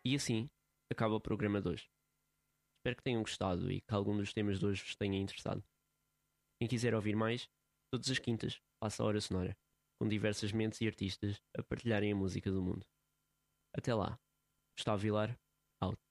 E assim acaba o programa de hoje. Espero que tenham gostado e que algum dos temas de hoje vos tenha interessado. Quem quiser ouvir mais, todas as quintas passa a Hora Sonora, com diversas mentes e artistas a partilharem a música do mundo. Até lá. Gustavo Vilar, out.